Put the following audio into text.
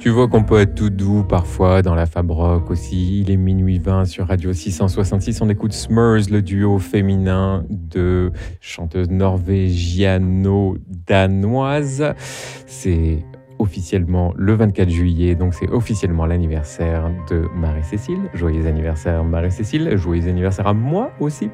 Tu vois qu'on peut être tout doux parfois dans la Fab Rock aussi. Il est minuit 20 sur Radio 666. On écoute Smurs, le duo féminin de chanteuses norvégiano-danoises. C'est officiellement le 24 juillet, donc c'est officiellement l'anniversaire de Marie-Cécile. Joyeux anniversaire Marie-Cécile, joyeux anniversaire à moi aussi